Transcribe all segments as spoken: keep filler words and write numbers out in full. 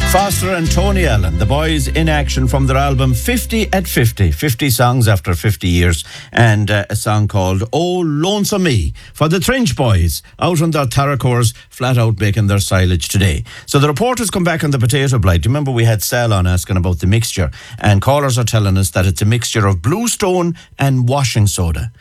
Foster and Tony Allen, the boys in action from their album fifty at fifty, fifty songs after fifty years, and uh, a song called Oh Lonesome Me for the Trench Boys out on their Tarracores, flat out making their silage today. So the reporters come back on the potato blight. Remember we had Sal on asking about the mixture, and callers are telling us that it's a mixture of Bluestone and washing soda.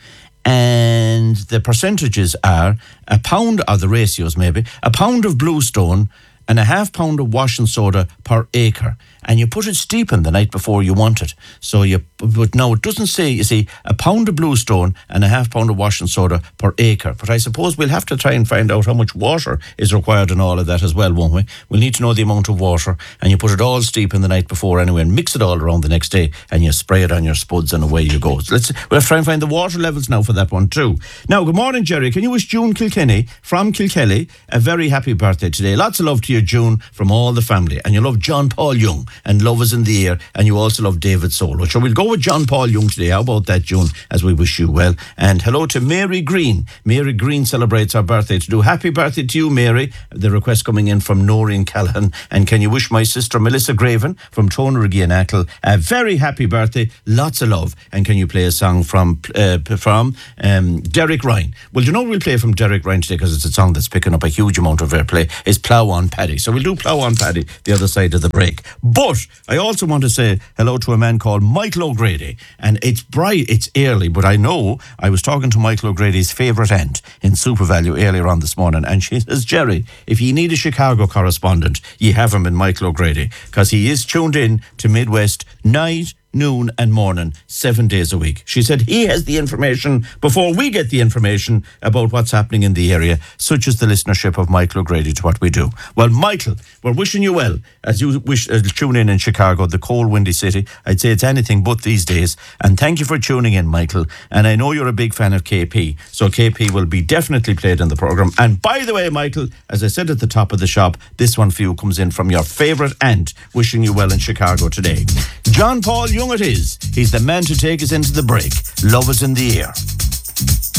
And the percentages are a pound, or the ratios maybe, a pound of Bluestone and a half pound of washing soda per acre. And you put it steeping the night before you want it. So you, but no, it doesn't say, you see, a pound of Bluestone and a half pound of washing soda per acre. But I suppose we'll have to try and find out how much water is required in all of that as well, won't we? We'll need to know the amount of water, and you put it all steeping the night before anyway, and mix it all around the next day, and you spray it on your spuds, and away you go. So let's, we'll have to try and find the water levels now for that one too. Now, good morning, Jerry. Can you wish June Kilkenny from Kilkelly a very happy birthday today? Lots of love to you, June, from all the family. And you love John Paul Young, and Love is in the Air, and you also love David Solo. So we'll go with John Paul Young today. How about that, June, as we wish you well. And hello to Mary Green. Mary Green celebrates her birthday to do. Happy birthday to you, Mary. The request coming in from Noreen Callahan. And can you wish my sister Melissa Graven from Tonariggy and Ackle a very happy birthday, lots of love. And can you play a song from uh, from um, Derek Ryan? Well, you know we'll play from Derek Ryan today because it's a song that's picking up a huge amount of airplay. It's Plough on Paddy. So we'll do Plough on Paddy the other side of the break. But I also want to say hello to a man called Michael O'Grady. And it's bright, it's early, but I know I was talking to Michael O'Grady's favourite aunt in SuperValu earlier on this morning, and she says, Jerry, if you need a Chicago correspondent, you have him in Michael O'Grady, because he is tuned in to Midwest night, noon and morning, seven days a week. She said he has the information before we get the information about what's happening in the area, such as the listenership of Michael O'Grady to what we do. Well, Michael, we're wishing you well as you wish uh, tune in in Chicago, the cold, windy city. I'd say it's anything but these days. And thank you for tuning in, Michael. And I know you're a big fan of K P, so K P will be definitely played in the programme. And by the way, Michael, as I said at the top of the shop, this one for you comes in from your favourite aunt, wishing you well in Chicago today. John Paul Young it is. He's the man to take us into the break. Love is in the air.